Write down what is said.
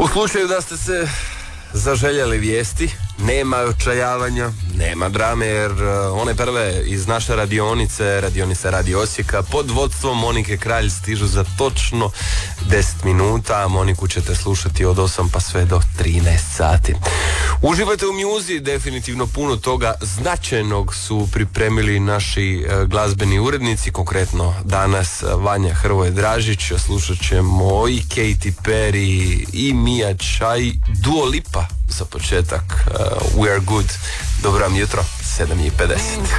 U slučaju da ste se zaželjeli vijesti, nema očajavanja, nema drame, jer one prve iz naše radionice Radio Osijeka, pod vodstvom Monike Kralj stižu za točno 10 minuta, a Moniku ćete slušati od 8 pa sve do 13 sati. Uživajte u mjuzi, definitivno puno toga značajnog su pripremili naši glazbeni urednici, konkretno danas Vanja Hrvoje Dražić, slušat ćemo i Katy Perry i Mia Chai, Dua Lipa za početak, We Are Good. Dobro vam jutro, 7:50.